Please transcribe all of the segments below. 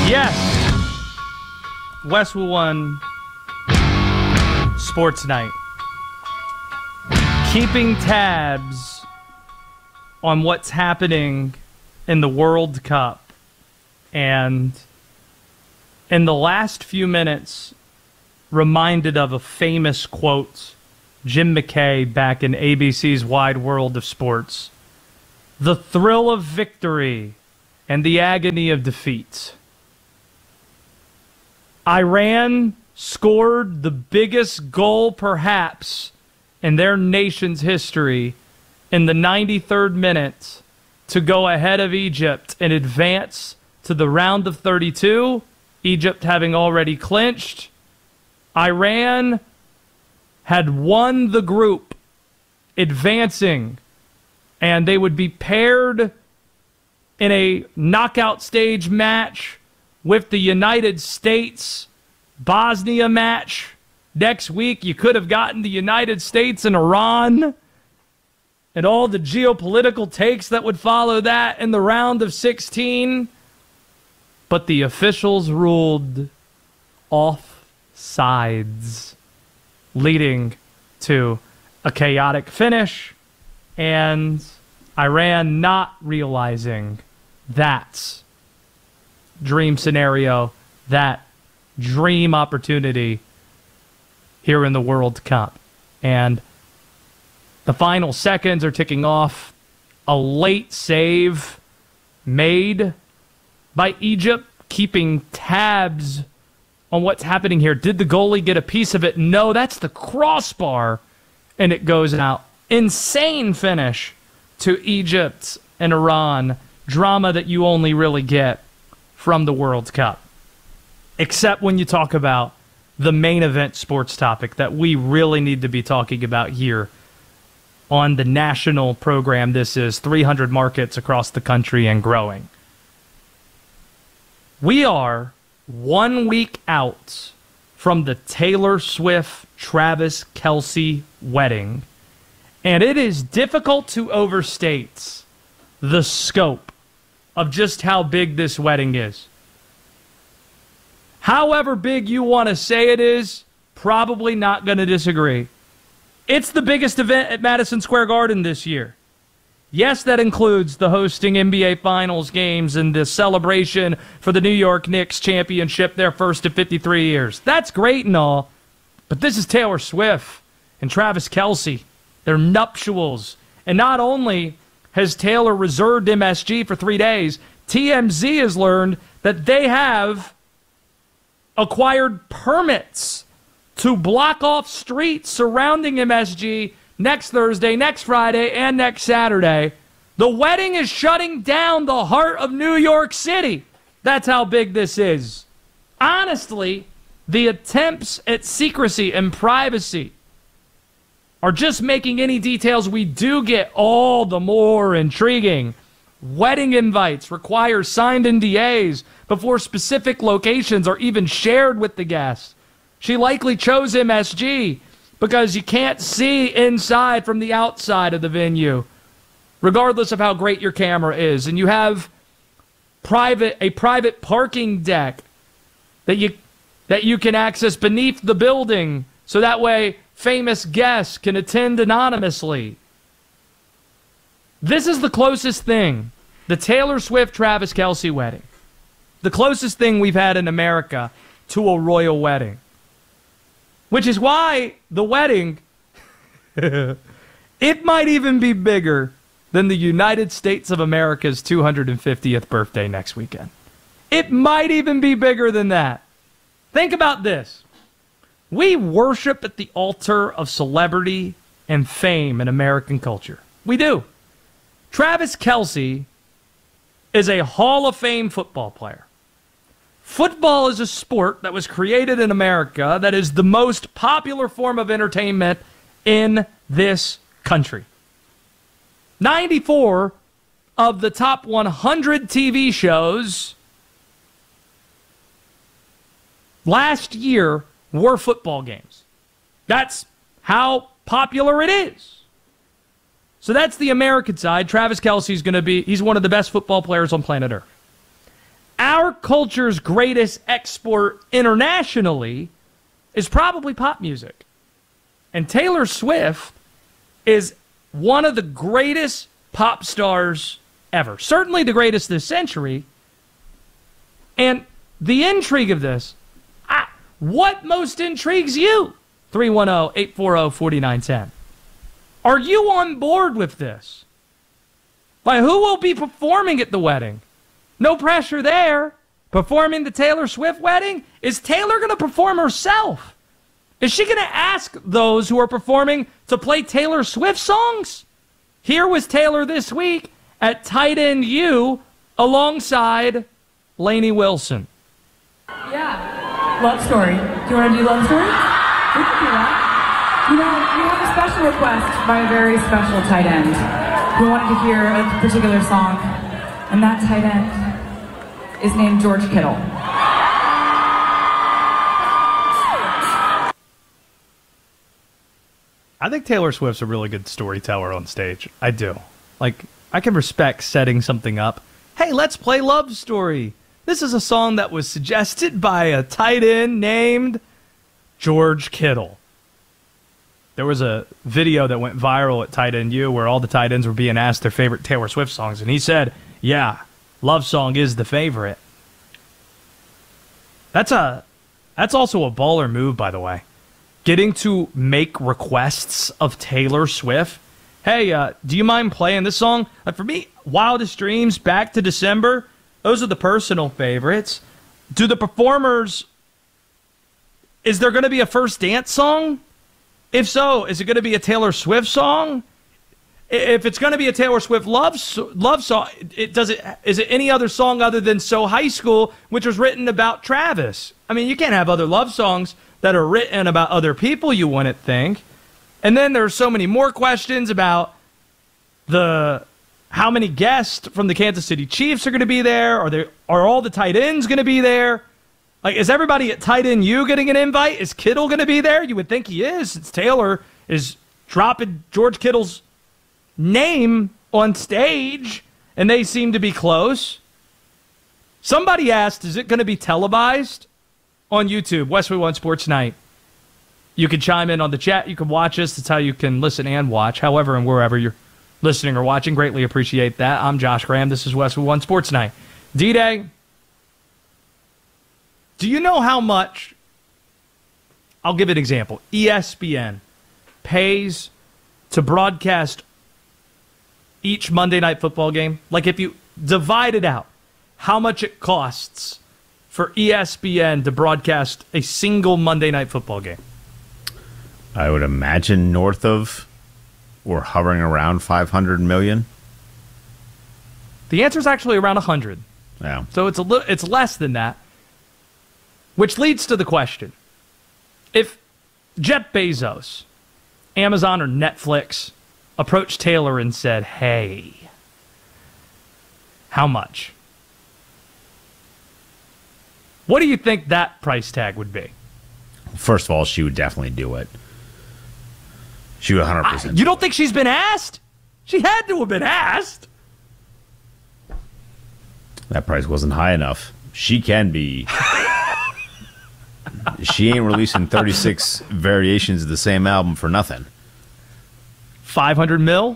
Yes. Westwood One Sports Night. Keeping tabs on what's happening in the World Cup. And in the last few minutes, reminded of a famous quote, Jim McKay back in ABC's Wide World of Sports. The thrill of victory and the agony of defeat. Iran scored the biggest goal perhaps in their nation's history in the 93rd minute to go ahead of Egypt and advance to the round of 32, Egypt having already clinched. Iran had won the group, advancing, and they would be paired in a knockout stage match with the United States. Bosnia match next week. You could have gotten the United States and Iran and all the geopolitical takes that would follow that in the round of 16. But the officials ruled offsides, leading to a chaotic finish and Iran not realizing that dream scenario, that dream opportunity here in the World Cup. And the final seconds are ticking off. A late save made by Egypt, keeping tabs on what's happening here. Did the goalie get a piece of it? No, that's the crossbar, and it goes out. Insane finish to Egypt and Iran. Drama that you only really get from the World Cup. Except when you talk about the main event sports topic that we really need to be talking about here on the national program. This is 300 markets across the country and growing. We are 1 week out from the Taylor Swift-Travis Kelce wedding, and it is difficult to overstate the scope of just how big this wedding is. However big you want to say it is, probably not going to disagree. It's the biggest event at Madison Square Garden this year. Yes, that includes the hosting NBA Finals games and the celebration for the New York Knicks championship, their first in 53 years. That's great and all, but this is Taylor Swift and Travis Kelce, their nuptials. And not only has Taylor reserved MSG for 3 days, TMZ has learned that they have acquired permits to block off streets surrounding MSG next Thursday, next Friday, and next Saturday. The wedding is shutting down the heart of New York City. That's how big this is. Honestly, the attempts at secrecy and privacy are just making any details we do get all the more intriguing. Wedding invites require signed NDAs before specific locations are even shared with the guests. She likely chose MSG because you can't see inside from the outside of the venue, regardless of how great your camera is. And you have a private parking deck that you can access beneath the building, so that way famous guests can attend anonymously. This is the closest thing, the Taylor Swift-Travis Kelce wedding, the closest thing we've had in America to a royal wedding. Which is why the wedding, it might even be bigger than the United States of America's 250th birthday next weekend. It might even be bigger than that. Think about this. We worship at the altar of celebrity and fame in American culture. We do. Travis Kelce is a Hall of Fame football player. Football is a sport that was created in America that is the most popular form of entertainment in this country. 94 of the top 100 TV shows last year were football games. That's how popular it is. So that's the American side. Travis Kelce is going to be, he's one of the best football players on planet Earth. Our culture's greatest export internationally is probably pop music. And Taylor Swift is one of the greatest pop stars ever. Certainly the greatest this century. And the intrigue of this, what most intrigues you? 310-840-4910. Are you on board with this? Like, who will be performing at the wedding? No pressure there. Performing the Taylor Swift wedding? Is Taylor going to perform herself? Is she going to ask those who are performing to play Taylor Swift songs? Here was Taylor this week at Tight End U alongside Lainey Wilson. Yeah. Love Story. Do you want to do Love Story? We can do that. You know, we have a special request by a very special tight end who wanted to hear a particular song, and that tight end is named George Kittle. I think Taylor Swift's a really good storyteller on stage. I do. Like, I can respect setting something up. Hey, let's play Love Story. This is a song that was suggested by a tight end named George Kittle. There was a video that went viral at Tight End U where all the tight ends were being asked their favorite Taylor Swift songs, and he said, yeah, Love Song is the favorite. That's also a baller move, by the way. Getting to make requests of Taylor Swift. Hey, do you mind playing this song? For me, Wildest Dreams, Back to December, those are the personal favorites. Do the performers, is there going to be a first dance song? If so, is it going to be a Taylor Swift song? If it's going to be a Taylor Swift love song, is it any other song other than So High School, which was written about Travis? I mean, you can't have other love songs that are written about other people, you wouldn't think. And then there's so many more questions about how many guests from the Kansas City Chiefs are going to be there? Are all the tight ends going to be there? Like, is everybody at Tight End U getting an invite? Is Kittle going to be there? You would think he is, since Taylor is dropping George Kittle's name on stage, and they seem to be close. Somebody asked, is it going to be televised on YouTube, Westwood One Sports Night? You can chime in on the chat. You can watch us. That's how you can listen and watch, however and wherever you're listening or watching. Greatly appreciate that. I'm Josh Graham. This is Westwood One Sports Night. D-Day, do you know how much, I'll give an example, ESPN pays to broadcast each Monday Night Football game? Like, if you divide it out, how much it costs for ESPN to broadcast a single Monday Night Football game? I would imagine north of or hovering around 500 million. The answer is actually around 100. Yeah. So it's less than that. Which leads to the question. If Jeff Bezos, Amazon or Netflix approached Taylor and said, hey, how much? What do you think that price tag would be? First of all, she would definitely do it. She would 100%. You don't think she's been asked? She had to have been asked. That price wasn't high enough. She can be. She ain't releasing 36 variations of the same album for nothing. 500 mil?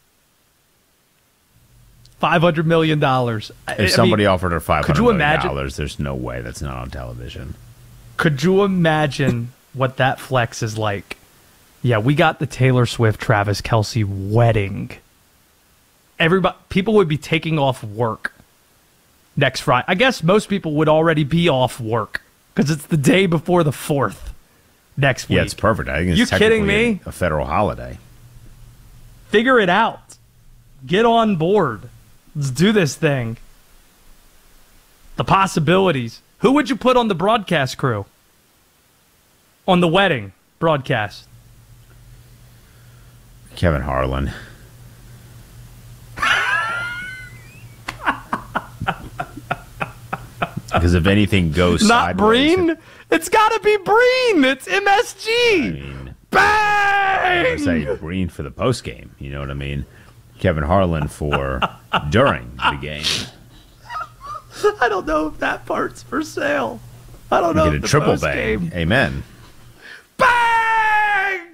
$500 million. If somebody offered her $500 million, there's no way that's not on television. Could you imagine what that flex is like? Yeah, we got the Taylor Swift Travis Kelce wedding. People would be taking off work next Friday. I guess most people would already be off work because it's the day before the 4th next week. Yeah, it's perfect. I think it's you kidding technically me? A federal holiday. Figure it out. Get on board. Let's do this thing. The possibilities. Who would you put on the broadcast crew? On the wedding broadcast? Kevin Harlan. Because if anything goes not sideways, Breen, it's got to be Breen. It's MSG. I mean, bang! I say Breen for the post game. You know what I mean? Kevin Harlan for during the game. I don't know if that part's for sale. I don't know. Get a triple bang. Amen. Bang!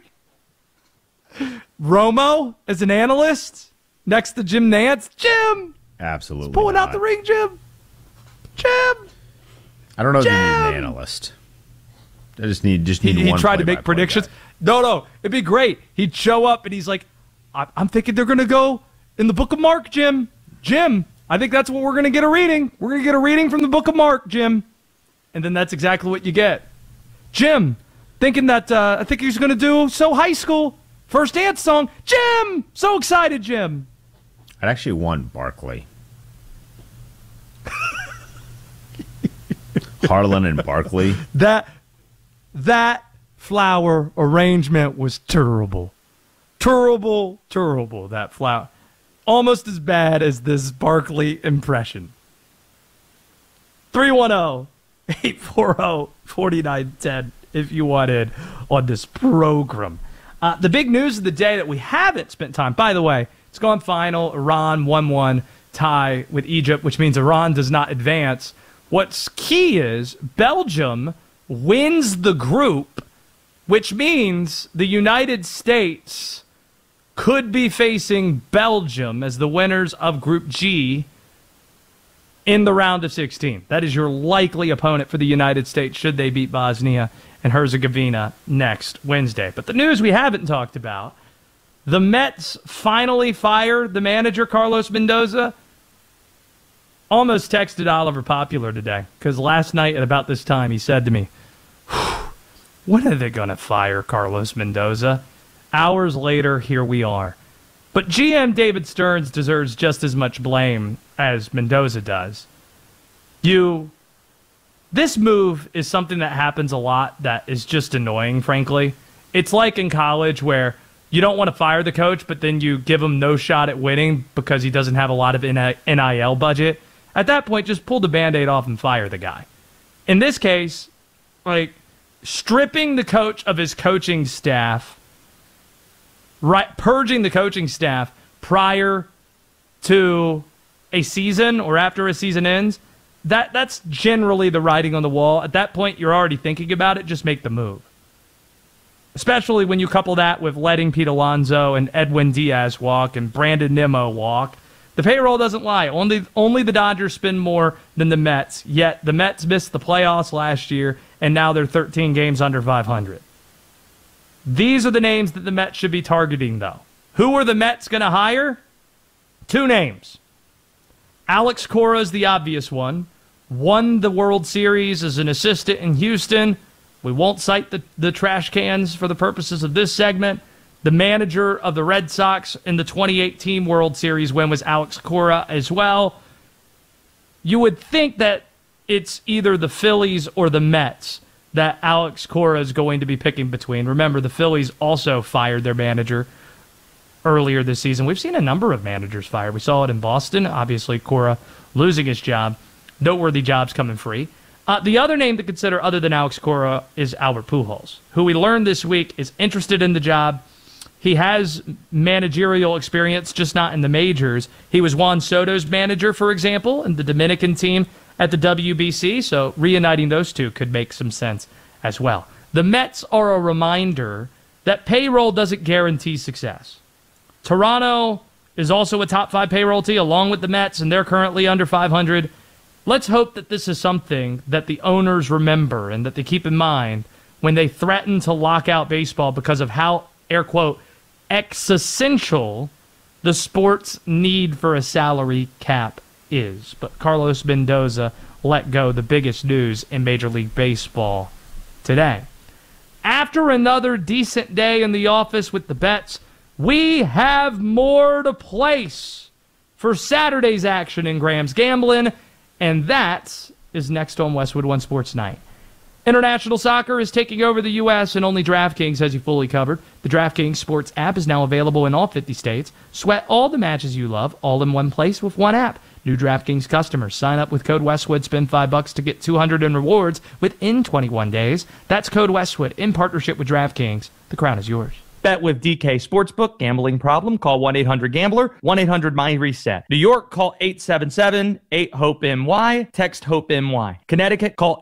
Romo as an analyst next to Jim Nantz. Jim! Absolutely. He's pulling out the ring, Jim. Jim! I don't know if you need an analyst. I just need one. He tried to make predictions. Guy. No, it'd be great. He'd show up and he's like, I'm thinking they're going to go in the Book of Mark, Jim. Jim, I think that's what we're going to get a reading. We're going to get a reading from the Book of Mark, Jim. And then that's exactly what you get. Jim, thinking that I think he's going to do So High School, first dance song. Jim, so excited, Jim. I'd actually want Barkley. Harlan and Barkley. That flower arrangement was terrible. Terrible, that flower. Almost as bad as this Barkley impression. 310-840-4910 if you want in on this program. The big news of the day that we haven't spent time, by the way, it's gone final. Iran 1-1 tie with Egypt, which means Iran does not advance. What's key is Belgium wins the group, which means the United States could be facing Belgium as the winners of Group G in the round of 16. That is your likely opponent for the United States should they beat Bosnia and Herzegovina next Wednesday. But the news we haven't talked about, the Mets finally fired the manager, Carlos Mendoza. Almost texted Oliver Popular today because last night at about this time he said to me, when are they going to fire Carlos Mendoza? Hours later, here we are. But GM David Stearns deserves just as much blame as Mendoza does. This move is something that happens a lot that is just annoying, frankly. It's like in college where you don't want to fire the coach, but then you give him no shot at winning because he doesn't have a lot of NIL budget. At that point, just pull the Band-Aid off and fire the guy. In this case, like, stripping the coach of his coaching staff, purging the coaching staff prior to a season or after a season ends, that's generally the writing on the wall. At that point, you're already thinking about it. Just make the move. Especially when you couple that with letting Pete Alonso and Edwin Diaz walk and Brandon Nimmo walk. The payroll doesn't lie. Only the Dodgers spend more than the Mets, yet the Mets missed the playoffs last year, and now they're 13 games under 500. These are the names that the Mets should be targeting, though. Who are the Mets going to hire? 2 names. Alex Cora is the obvious one. Won the World Series as an assistant in Houston. We won't cite the trash cans for the purposes of this segment. The manager of the Red Sox in the 2018 World Series win was Alex Cora as well. You would think that it's either the Phillies or the Mets that Alex Cora is going to be picking between. Remember, the Phillies also fired their manager earlier this season. We've seen a number of managers fired. We saw it in Boston. Obviously, Cora losing his job. Noteworthy jobs coming free. The other name to consider other than Alex Cora is Albert Pujols, who we learned this week is interested in the job. He has managerial experience, just not in the majors. He was Juan Soto's manager, for example, in the Dominican team at the WBC, so reuniting those two could make some sense as well. The Mets are a reminder that payroll doesn't guarantee success. Toronto is also a top 5 payroll team, along with the Mets, and they're currently under 500. Let's hope that this is something that the owners remember and that they keep in mind when they threaten to lock out baseball because of how, air quote, existential the sport's need for a salary cap is. But Carlos Mendoza let go the biggest news in Major League Baseball today. After another decent day in the office with the bets, we have more to place for Saturday's action in Graham's Gambling, and that is next on Westwood One Sports Night. International soccer is taking over the U.S., and only DraftKings has you fully covered. The DraftKings Sports app is now available in all 50 states. Sweat all the matches you love, all in one place with one app. New DraftKings customers sign up with code Westwood, spend $5 to get $200 in rewards within 21 days. That's code Westwood in partnership with DraftKings. The crown is yours. Bet with DK Sportsbook. Gambling problem? Call 1-800-GAMBLER, 1-800-MY-RESET. New York, call 877-8-HOPE-NY. Text HOPE-NY. Connecticut, call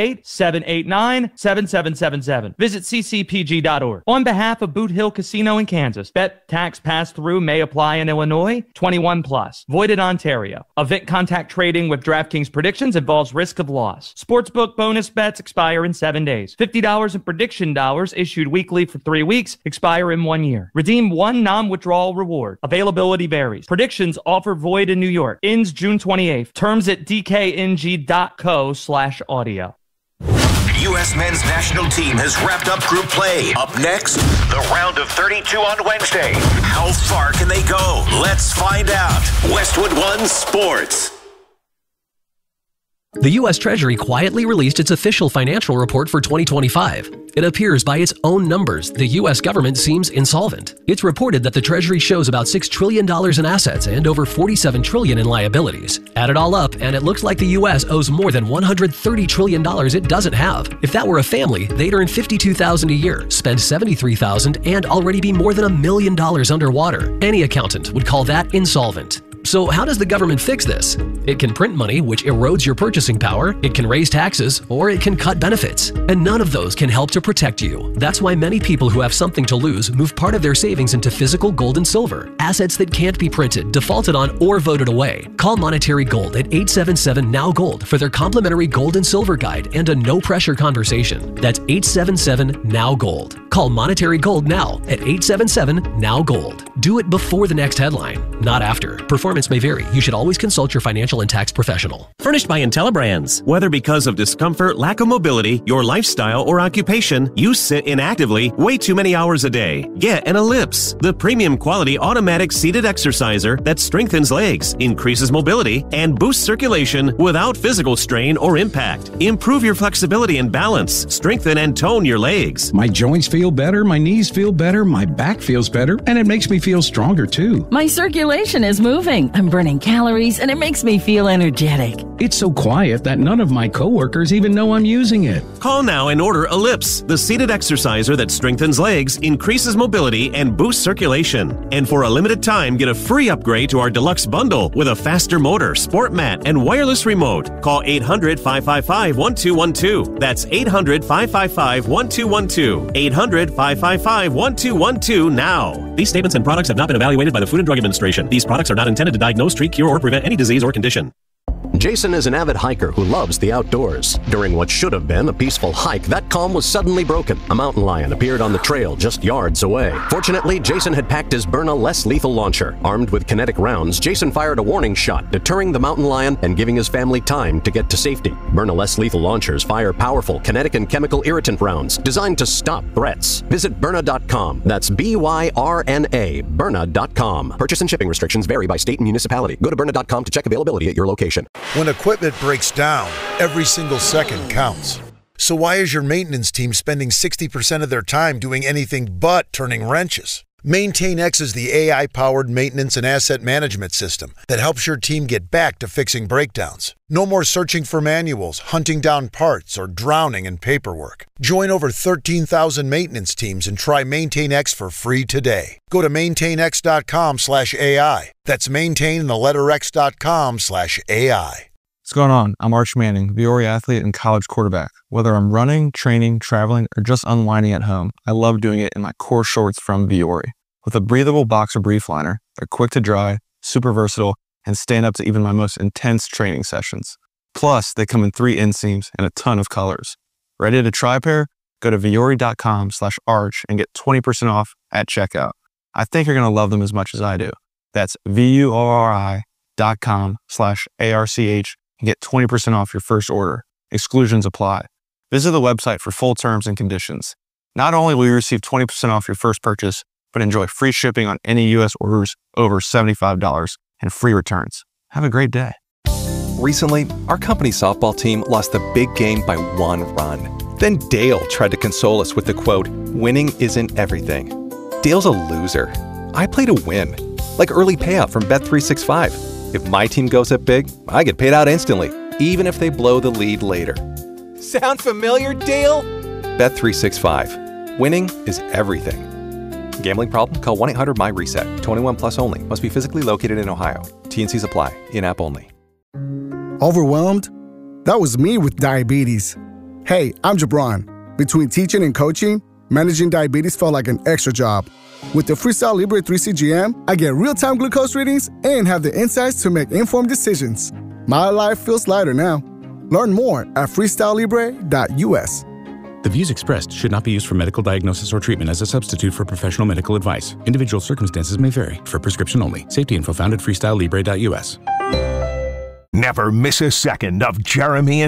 888-789-7777. Visit ccpg.org. On behalf of Boot Hill Casino in Kansas, bet tax pass-through may apply in Illinois. 21 plus. Void in Ontario. Event contact trading with DraftKings predictions involves risk of loss. Sportsbook bonus bets expire in 7 days. $50 in prediction dollars issued weekly for 3 weeks. Expire in 1 year. Redeem one non-withdrawal reward. Availability varies. Predictions offer void in New York. Ends June 28th. Terms at dkng.co/audio. U.S. men's national team has wrapped up group play. Up next, the round of 32 on Wednesday. How far can they go? Let's find out. Westwood One Sports. The U.S. Treasury quietly released its official financial report for 2025. It appears by its own numbers, the U.S. government seems insolvent. It's reported that the Treasury shows about $6 trillion in assets and over $47 trillion in liabilities. Add it all up, and it looks like the U.S. owes more than $130 trillion it doesn't have. If that were a family, they'd earn $52,000 a year, spend $73,000, and already be more than $1 million underwater. Any accountant would call that insolvent. So how does the government fix this? It can print money, which erodes your purchasing power, it can raise taxes, or it can cut benefits. And none of those can help to protect you. That's why many people who have something to lose move part of their savings into physical gold and silver, assets that can't be printed, defaulted on, or voted away. Call Monetary Gold at 877-NOW-GOLD for their complimentary gold and silver guide and a no-pressure conversation. That's 877-NOW-GOLD. Call Monetary Gold now at 877-NOW-GOLD. Do it before the next headline, not after. Performance may vary. You should always consult your financial and tax professional. Furnished by IntelliBrands. Whether because of discomfort, lack of mobility, your lifestyle, or occupation, you sit inactively way too many hours a day. Get an Ellipse, the premium quality automatic seated exerciser that strengthens legs, increases mobility, and boosts circulation without physical strain or impact. Improve your flexibility and balance. Strengthen and tone your legs. My joints feel better, my knees feel better, my back feels better, and it makes me feel stronger too. My circulation is moving. I'm burning calories, and it makes me feel energetic. It's so quiet that none of my coworkers even know I'm using it. Call now and order Ellipse, the seated exerciser that strengthens legs, increases mobility, and boosts circulation. And for a limited time, get a free upgrade to our deluxe bundle with a faster motor, sport mat, and wireless remote. Call 800-555-1212. That's 800-555-1212. 800-555-1212 now. These statements and products have not been evaluated by the Food and Drug Administration. These products are not intended to diagnose, treat, cure, or prevent any disease or condition. Jason is an avid hiker who loves the outdoors. During what should have been a peaceful hike, that calm was suddenly broken. A mountain lion appeared on the trail just yards away. Fortunately, Jason had packed his Byrna less lethal launcher. Armed with kinetic rounds, Jason fired a warning shot, deterring the mountain lion and giving his family time to get to safety. Byrna less lethal launchers fire powerful kinetic and chemical irritant rounds designed to stop threats. Visit Byrna.com. That's Byrna, Byrna.com. Purchase and shipping restrictions vary by state and municipality. Go to Byrna.com to check availability at your location. When equipment breaks down, every single second counts. So why is your maintenance team spending 60% of their time doing anything but turning wrenches? MaintainX is the AI-powered maintenance and asset management system that helps your team get back to fixing breakdowns. No more searching for manuals, hunting down parts, or drowning in paperwork. Join over 13,000 maintenance teams and try MaintainX for free today. Go to maintainx.com/AI. That's maintain.x.com/AI. What's going on? I'm Arch Manning, Viore athlete and college quarterback. Whether I'm running, training, traveling, or just unwinding at home, I love doing it in my core shorts from Viore. With a breathable boxer brief liner, they're quick to dry, super versatile, and stand up to even my most intense training sessions. Plus, they come in 3 inseams and a ton of colors. Ready to try a pair? Go to viore.com/arch and get 20% off at checkout. I think you're going to love them as much as I do. That's VUORI.com/ARCH and get 20% off your first order. Exclusions apply. Visit the website for full terms and conditions. Not only will you receive 20% off your first purchase, but enjoy free shipping on any U.S. orders over $75 and free returns. Have a great day. Recently, our company softball team lost the big game by 1 run. Then Dale tried to console us with the quote, "Winning isn't everything." Dale's a loser. I play to win. Like early payout from Bet365. If my team goes up big, I get paid out instantly, even if they blow the lead later. Sound familiar, Dale? Bet365. Winning is everything. Gambling problem? Call 1-800-MY-RESET. 21 plus only. Must be physically located in Ohio. T&Cs apply. In-app only. Overwhelmed? That was me with diabetes. Hey, I'm Jabron. Between teaching and coaching, managing diabetes felt like an extra job. With the Freestyle Libre 3 CGM, I get real-time glucose readings and have the insights to make informed decisions. My life feels lighter now. Learn more at freestylelibre.us. The views expressed should not be used for medical diagnosis or treatment as a substitute for professional medical advice. Individual circumstances may vary. For prescription only. Safety info found at freestylelibre.us. Never miss a second of Jeremy and